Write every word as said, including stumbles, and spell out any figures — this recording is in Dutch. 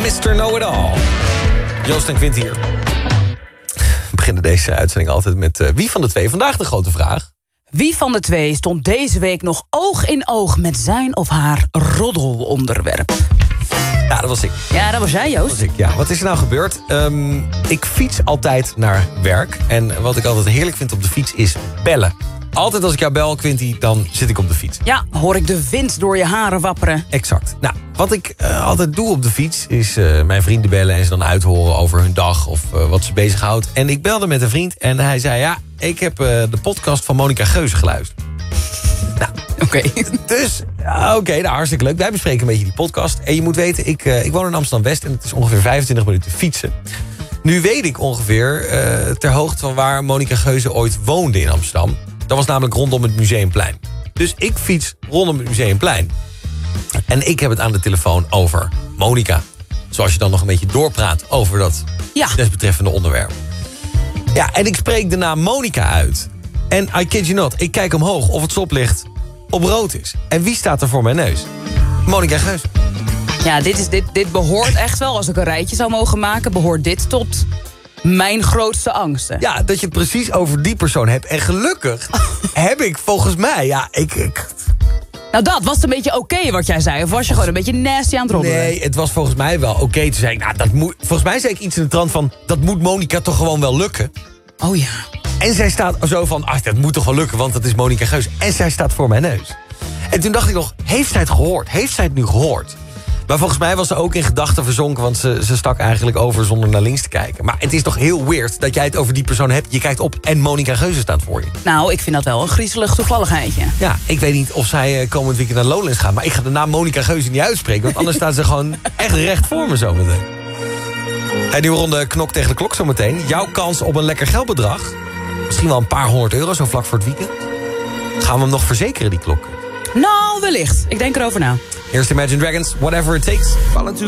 mister Know-it-all. Joost en Quint hier. We beginnen deze uitzending altijd met uh, wie van de twee? Vandaag de grote vraag. Wie van de twee stond deze week nog oog in oog met zijn of haar roddelonderwerp? Ja, dat was ik. Ja, dat was jij, Joost. Dat was ik, ja. Wat is er nou gebeurd? Um, ik fiets altijd naar werk. En wat ik altijd heerlijk vind op de fiets is bellen. Altijd als ik jou bel, Quinty, dan zit ik op de fiets. Ja, hoor ik de wind door je haren wapperen. Exact. Nou, wat ik uh, altijd doe op de fiets is uh, mijn vrienden bellen en ze dan uithoren over hun dag of uh, wat ze bezighoudt. En ik belde met een vriend en hij zei, ja, ik heb uh, de podcast van Monica Geuze geluisterd. Nou, oké. Okay. Dus, oké, okay, nou, hartstikke leuk. Wij bespreken een beetje die podcast. En je moet weten, ik, uh, ik woon in Amsterdam-West en het is ongeveer vijfentwintig minuten fietsen. Nu weet ik ongeveer uh, ter hoogte van waar Monica Geuze ooit woonde in Amsterdam. Dat was namelijk rondom het Museumplein. Dus ik fiets rondom het Museumplein. En ik heb het aan de telefoon over Monica. Zoals je dan nog een beetje doorpraat over dat ja. desbetreffende onderwerp. Ja, en ik spreek de naam Monica uit. En I kid you not, ik kijk omhoog of het stoplicht op rood is. En wie staat er voor mijn neus? Monica Geuze. Ja, dit, is, dit, dit behoort echt wel, als ik een rijtje zou mogen maken, behoort dit tot mijn grootste angsten. Ja, dat je het precies over die persoon hebt. En gelukkig heb ik volgens mij, ja, ik... ik nou, dat was het een beetje oké okay wat jij zei. Of was je gewoon een beetje nasty aan het roddelen? Nee, het was volgens mij wel oké okay te zeggen. Nou, dat moet, volgens mij zei ik iets in de trant van, dat moet Monica toch gewoon wel lukken. Oh ja. En zij staat zo van, ach, dat moet toch wel lukken, want dat is Monica Geuze. En zij staat voor mijn neus. En toen dacht ik nog, heeft zij het gehoord? Heeft zij het nu gehoord? Maar volgens mij was ze ook in gedachten verzonken, want ze, ze stak eigenlijk over zonder naar links te kijken. Maar het is toch heel weird dat jij het over die persoon hebt. Je kijkt op en Monica Geuze staat voor je. Nou, ik vind dat wel een griezelig toevalligheidje. Ja, ik weet niet of zij uh, komend weekend naar Lowlands gaat, maar ik ga de naam Monica Geuze niet uitspreken, want anders staat ze gewoon echt recht voor me zometeen. Hey, nieuwe ronde knok tegen de klok zometeen. Jouw kans op een lekker geldbedrag. Misschien wel een paar honderd euro zo vlak voor het weekend. Gaan we hem nog verzekeren, die klok? Nou, wellicht. Ik denk erover na. Eerst Imagine Dragons, Whatever It Takes.